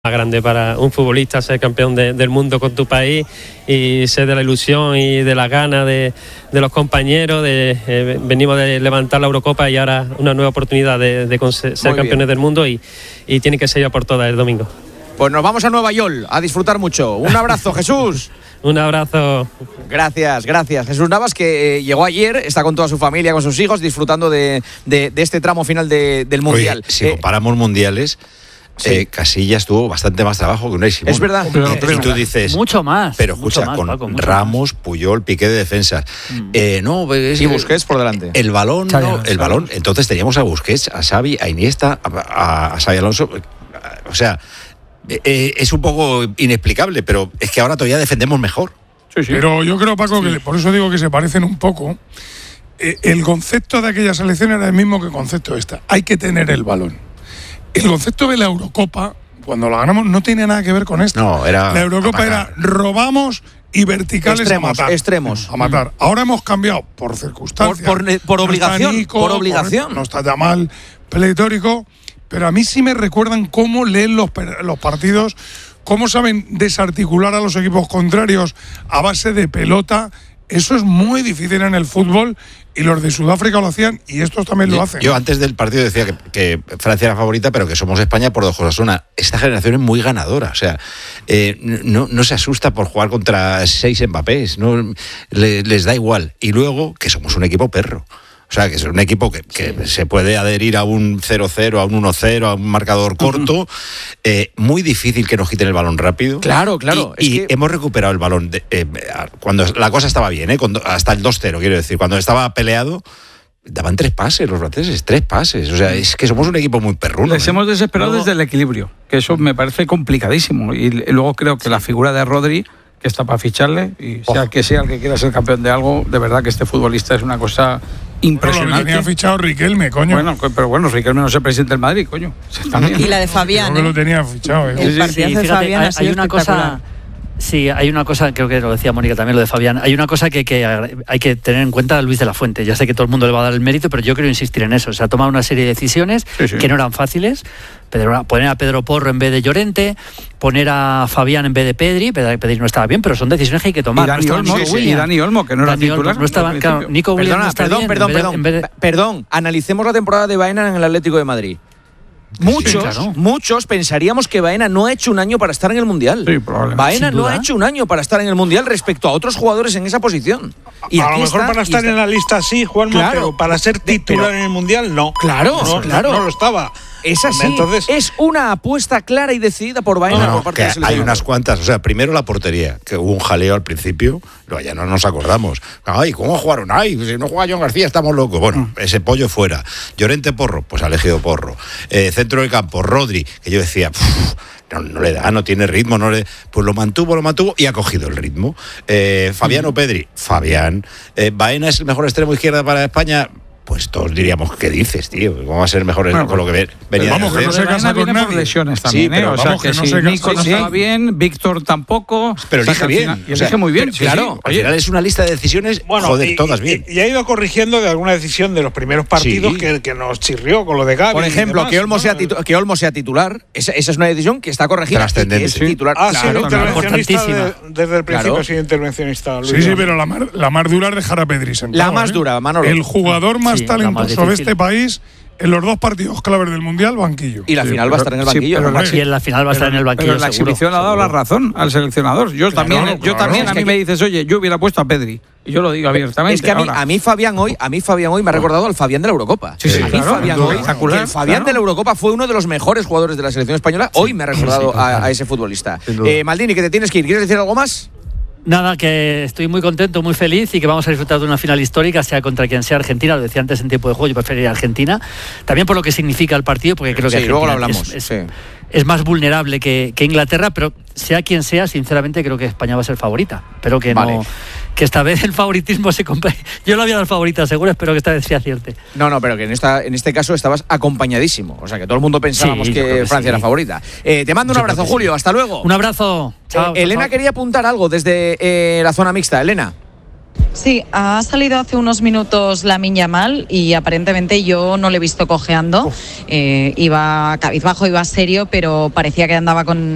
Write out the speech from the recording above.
Más grande para un futbolista ser campeón del mundo con tu país y ser de la ilusión y de las ganas de los compañeros. Venimos de levantar la Eurocopa y ahora una nueva oportunidad de ser campeones del mundo y tiene que ser ya por todas el domingo. Pues nos vamos a Nueva York a disfrutar mucho. Un abrazo, Jesús. Un abrazo. Gracias. Jesús Navas, que llegó ayer, está con toda su familia, con sus hijos, disfrutando de este tramo final del Mundial. Oye, si comparamos mundiales, sí. Casillas tuvo bastante más trabajo que Unai Simón. Es verdad. Y tú dices... Mucho más. Pero escucha, con Paco, Ramos, más. Puyol, Piqué de defensas. Y Busquets por delante. El balón, balón. Entonces teníamos a Busquets, a Xavi, a Iniesta, a Xabi Alonso. O sea... es un poco inexplicable, pero es que ahora todavía defendemos mejor. Sí. Pero yo creo, Paco, que por eso digo que se parecen un poco. El concepto de aquella selección era el mismo que el concepto de esta. Hay que tener el balón. El concepto de la Eurocopa, cuando la ganamos, no tiene nada que ver con esto. No, la Eurocopa era robamos y verticales extremos. A matar. Ahora hemos cambiado por circunstancias. Por obligación. Nico, por obligación. No está Yamal, pletórico. Pero a mí sí me recuerdan cómo leen los partidos, cómo saben desarticular a los equipos contrarios a base de pelota. Eso es muy difícil en el fútbol y los de Sudáfrica lo hacían y estos también lo hacen. Yo antes del partido decía que Francia era favorita, pero que somos España por 2 cosas. Una, esta generación es muy ganadora. O sea, no se asusta por jugar contra 6 Mbappés. No, les da igual. Y luego, que somos un equipo perro. O sea, que es un equipo que se puede adherir a un 0-0, a un 1-0, a un marcador corto. Muy difícil que nos quiten el balón rápido. Claro. Y hemos recuperado el balón cuando la cosa estaba bien, hasta el 2-0, quiero decir. Cuando estaba peleado, daban 3 pases los franceses, 3 pases. O sea, es que somos un equipo muy perruno. Les hemos desesperado desde el equilibrio, que eso me parece complicadísimo. Y luego creo que la figura de Rodri, que está para ficharle, y sea el que quiera ser campeón de algo, de verdad que este futbolista es una cosa impresionante. Pero lo tenía fichado Riquelme, coño. Bueno, Riquelme no es el presidente del Madrid, coño. Y la de Fabián. Lo tenía fichado. El partidazo de Fabián ha sido hay una cosa. Sí, hay una cosa, creo que lo decía Mónica también, lo de Fabián. Hay una cosa que hay que tener en cuenta a Luis de la Fuente. Ya sé que todo el mundo le va a dar el mérito, pero yo quiero insistir en eso. O sea, ha tomado una serie de decisiones que no eran fáciles. Poner a Pedro Porro en vez de Llorente, poner a Fabián en vez de Pedri. Pedri no estaba bien, pero son decisiones que hay que tomar. Y Dani Olmo, que no era titular. No estaba, claro, Nico Williams Perdón. Analicemos la temporada de Baena en el Atlético de Madrid. Muchos pensaríamos que Baena no ha hecho un año para estar en el Mundial. Sí, probablemente. Baena no ha hecho un año para estar en el Mundial respecto a otros jugadores en esa posición. Y a lo mejor para estar en la lista sí, Juanma, pero para ser titular en el Mundial no. Claro. No lo estaba. Es así. Entonces, es una apuesta clara y decidida por Baena por parte de la selección. Hay unas cuantas. O sea, primero la portería, que hubo un jaleo al principio, luego ya no nos acordamos. Ay, ¿cómo jugaron? Ay, si no juega John García estamos locos. Bueno, ese pollo fuera. Llorente, Porro, pues ha elegido Porro. Centro del campo, Rodri, que yo decía... No le da, no tiene ritmo, pues lo mantuvo y ha cogido el ritmo. Fabián o Pedri, Fabián. Baena es el mejor extremo izquierda para España. Pues todos diríamos, ¿qué dices, tío? ¿Cómo va a ser mejor con lo que venía? Vamos, que no se casa con nadie. Lesiones también, sí, pero o sea, que no se Nico no estaba bien, Víctor tampoco. Pero elige bien. Elige muy bien. Claro, al final es una lista de decisiones, todas bien. Y ha ido corrigiendo de alguna decisión de los primeros partidos que nos chirrió con lo de Gavi. Por ejemplo, que Olmo sea titular. Esa es una decisión que está corregida. Trascendente. Es titular. Ha sido intervencionista desde el principio, ha sido intervencionista. Sí, pero la más dura es dejar a Pedri sentado. La más dura, Manolo. El jugador más talentoso de este país, en los 2 partidos claves del Mundial, banquillo. Y la final va a estar en el banquillo. Y en la final va a estar en el banquillo. Pero la exhibición ha dado la razón al seleccionador. Yo también, a mí me dices, oye, yo hubiera puesto a Pedri. Y yo lo digo abiertamente. Es que a mí Fabián hoy me ha recordado al Fabián de la Eurocopa. El Fabián de la Eurocopa fue uno de los mejores jugadores de la selección española. Hoy me ha recordado a ese futbolista. Maldini, que te tienes que ir. ¿Quieres decir algo más? Nada, que estoy muy contento, muy feliz y que vamos a disfrutar de una final histórica, sea contra quien sea Argentina. Lo decía antes en tiempo de juego, yo preferiría Argentina. También por lo que significa el partido, porque creo que Argentina luego lo hablamos. Es más vulnerable que Inglaterra, pero sea quien sea, sinceramente creo que España va a ser favorita. Pero que no... Que esta vez el favoritismo se compre. Yo lo había dado favorita, seguro, espero que esta vez sí acierte. No, pero que en este caso estabas acompañadísimo. O sea, que todo el mundo pensábamos que Francia era favorita. Te mando un abrazo, Julio. Hasta luego. Un abrazo. Chao. Elena quería apuntar algo desde la zona mixta. Elena. Sí, ha salido hace unos minutos Lamine Yamal y aparentemente yo no le he visto cojeando. Iba cabizbajo, iba serio, pero parecía que andaba con